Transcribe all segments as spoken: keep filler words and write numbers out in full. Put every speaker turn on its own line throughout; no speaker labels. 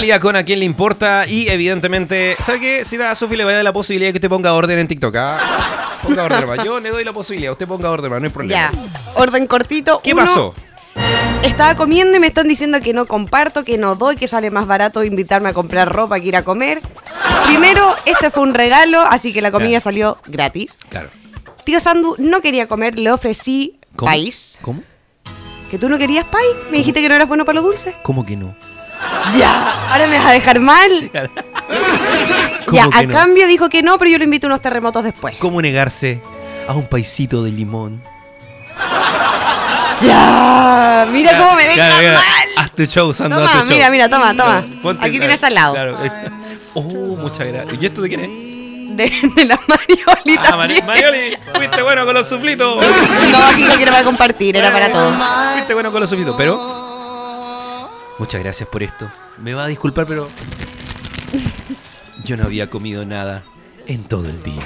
Rosalía con A Quién Le Importa. Y evidentemente, ¿sabe qué? Si a Sofi le va a dar la posibilidad de que usted ponga orden en TikTok, ¿ah? Ponga orden, hermano. Yo le doy la posibilidad. Usted ponga orden, hermano. No hay problema.
Ya. Orden cortito.
¿Qué
Uno,
pasó?
Estaba comiendo y me están diciendo que no comparto, que no doy, que sale más barato invitarme a comprar ropa que ir a comer. Primero, este fue un regalo, así que la comida
Claro.
salió gratis.
Claro.
Tío Sandu no quería comer, le ofrecí
¿Cómo?
país.
¿Cómo?
¿Que tú no querías país? ¿Me dijiste que no eras bueno para los dulces?
¿Cómo que no?
Ya, ahora me vas a dejar mal.
¿Cómo
Ya,
que
a
no?
cambio dijo que no, pero yo le invito a unos terremotos después.
¿Cómo negarse a un paisito de limón?
Ya, mira cómo me dejas
Claro, claro.
mal.
Haz tu show, Sandra.
Toma,
haz tu show.
mira, mira, toma, toma.
Ponte-
Aquí
claro,
tienes al lado.
Claro. Oh, muchas gracias. ¿Y esto de quién es?
De, de la Marioli
Ah, Mari-
también.
Marioli, fuiste bueno con los suflitos.
No, así no quiero para compartir, era para todos.
Fuiste bueno con los suflitos, pero... Muchas gracias por esto. Me va a disculpar, pero... Yo no había comido nada en todo el día.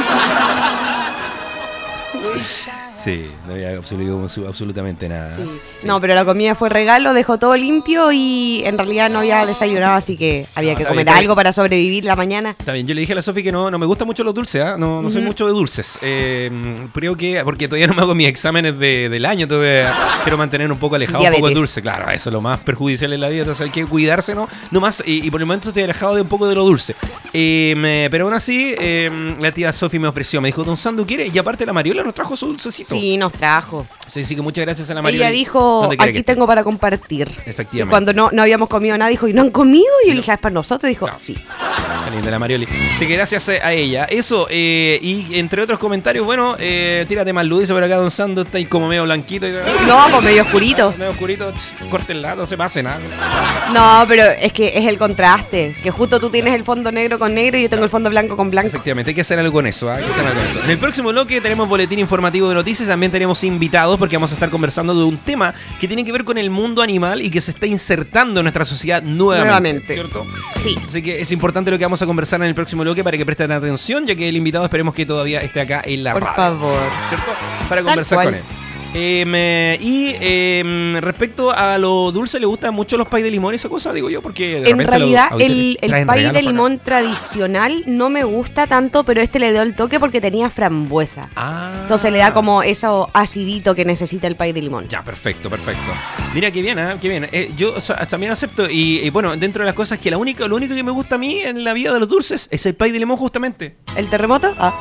Sí, no había absolu- absolutamente nada.
Sí.
Sí.
No, pero la comida fue regalo, dejó todo limpio y en realidad no había desayunado, así que había
No,
que
está
comer
bien, está
algo para sobrevivir la mañana.
Está bien, yo le dije a la Sofi que no, no me gustan mucho los dulces, ¿ah? No, no soy
Ujú.
mucho de dulces. Eh, creo que, porque todavía no me hago mis exámenes de, del año, todavía quiero mantener un poco alejado un poco el
Diabetes.
dulce. Claro, eso es lo más perjudicial en la vida, entonces hay que cuidarse, ¿no? No más, y, y por el momento estoy alejado de un poco de lo dulce. Eh, me- pero aún así, eh, la tía Sofi me ofreció, me dijo, don Sandu, ¿quiere? Y aparte la Mariola nos trajo su dulcecito.
Sí, nos trajo.
Sí, sí, que muchas gracias a la Mariola.
Ella dijo,
Donde quiera que
aquí
esté.
tengo para compartir.
Efectivamente.
Sí, cuando no, no habíamos comido nada, dijo, ¿y no han comido? Y yo le dije, "Ah, es para nosotros. Y dijo,
No.
sí.
Qué linda la Marioli. Así que gracias a ella. Eso, eh, y entre otros comentarios, bueno, eh, tírate más ludizo por acá, don Sando, está ahí como medio blanquito. Y,
No, pues medio oscurito.
medio oscurito, ch, córtenla, no se pase nada.
No, pero es que es el contraste. Que justo tú tienes el fondo negro con negro y yo tengo el fondo blanco con blanco.
Efectivamente, hay que hacer algo con eso, ¿ah? Hay que hacer algo con eso. En el próximo bloque tenemos boletín informativo de noticias, también tenemos invitados porque vamos a estar conversando de un tema que tiene que ver con el mundo animal y que se está insertando en nuestra sociedad nuevamente.
Nuevamente.
¿Cierto?
Sí.
Así que es importante lo que vamos a conversar en el próximo bloque para que presten atención, ya que el invitado esperemos que todavía esté acá en la
Por
radio.
favor.
¿Cierto? Para
Tal
conversar
cual.
con él. Eh, me- y eh, respecto a lo dulce, ¿le gustan mucho los pais de limón y esa cosa? Digo yo, porque de
En
repente
realidad,
lo- a usted
el,
le
el
traen
pay
regalos
de
para
limón tradicional no me gusta tanto, pero este le dio el toque porque tenía frambuesa.
acá. Ah.
Entonces le da como eso acidito que necesita el pay de limón.
Ya, perfecto, perfecto. Mira, qué bien, ¿eh? Qué bien. Eh, yo o sea, también acepto, y, y bueno, dentro de las cosas que la única, lo único que me gusta a mí en la vida de los dulces es el pay de limón, justamente.
¿El terremoto? Ah.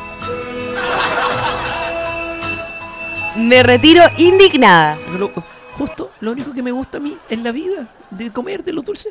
Me retiro indignada.
Lo- justo lo único que me gusta a mí en la vida de comer de los dulces